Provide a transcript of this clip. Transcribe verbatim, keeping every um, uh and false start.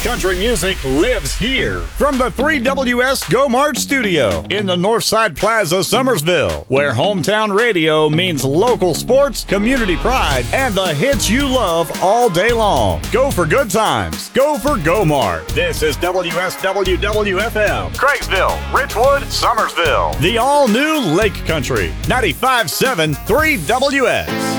country music lives here. From the three W S Go March studio in the Northside Plaza, Summersville, where hometown radio means local sports, community pride, and the hits you love all day long. Go for good times. Go for Go Mart. This is W S W W F M, Craigsville, Richwood, Summersville. The all-new Lake Country, ninety-five point seven three W S.